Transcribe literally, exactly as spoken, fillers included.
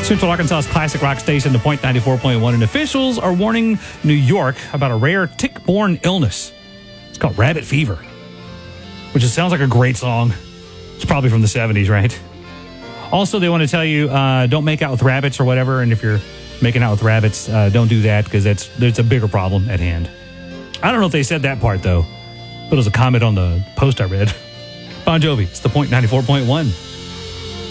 Central Arkansas's classic rock station, The Point ninety-four point one, and officials are warning New York about a rare tick-borne illness. It's called rabbit fever, which just sounds like a great song. It's probably from the seventies, right? Also, they want to tell you, uh, don't make out with rabbits or whatever, and if you're making out with rabbits, uh, don't do that because that's there's a bigger problem at hand. I don't know if they said that part, though, but it was a comment on the post I read. Bon Jovi, it's The Point ninety-four point one.